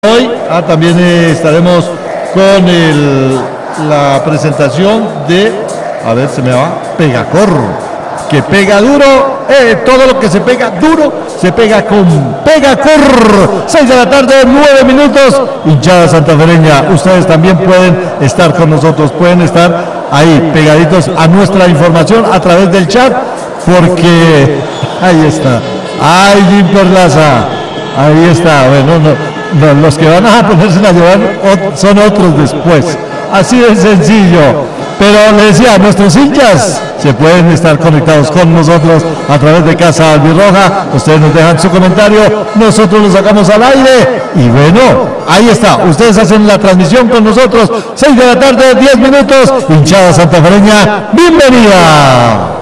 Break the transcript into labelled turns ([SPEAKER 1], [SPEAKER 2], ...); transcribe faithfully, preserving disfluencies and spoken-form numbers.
[SPEAKER 1] Hoy ah, también eh, estaremos con el, la presentación de, a ver, se me va, Pegacor, que pega duro, eh, todo lo que se pega duro, se pega con Pegacor. seis de la tarde, nueve minutos, hinchada santafereña, ustedes también pueden estar con nosotros, pueden estar ahí pegaditos a nuestra información a través del chat, porque ahí está, ay, Jim Perlaza, ahí está, bueno, no. No, los que van a ponerse a llevar son otros después, así de sencillo. Pero le decía, nuestros hinchas se pueden estar conectados con nosotros a través de Casa Albirroja. Ustedes nos dejan su comentario, nosotros lo sacamos al aire y bueno, ahí está, ustedes hacen la transmisión con nosotros. Seis de la tarde, diez minutos, hinchada santafereña, bienvenida.